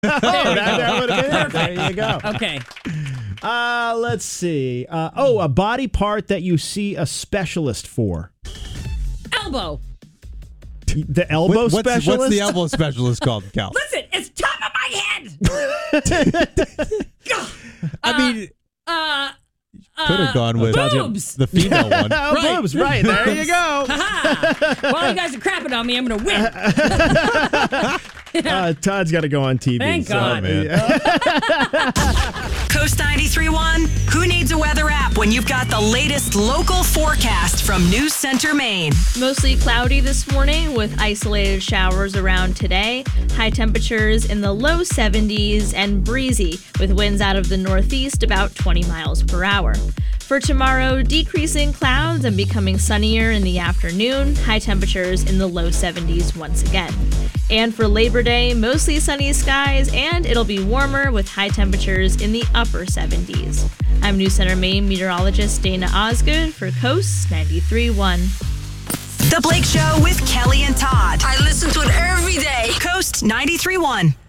that would have been it. There you go. Okay. Let's see. A body part that you see a specialist for. Elbow. The elbow specialist? What's the elbow specialist called, Cal? Listen, it's top of my head. I mean, could have gone with boobs. the female one. Right. Boobs, right. There you go. While you guys are crapping on me, I'm going to win. Todd's got to go on TV. Thank God. man. Coast 93.1, who needs a weather app when you've got the latest local forecast from News Center, Maine? Mostly cloudy this morning with isolated showers around today. High temperatures in the low 70s and breezy with winds out of the northeast about 20 miles per hour. For tomorrow, decreasing clouds and becoming sunnier in the afternoon. High temperatures in the low 70s once again. And for Labor Day, mostly sunny skies, and it'll be warmer with high temperatures in the upper 70s. I'm News Center Maine meteorologist Dana Osgood for Coast 93.1. The Blake Show with Kelly and Todd. I listen to it every day. Coast 93.1.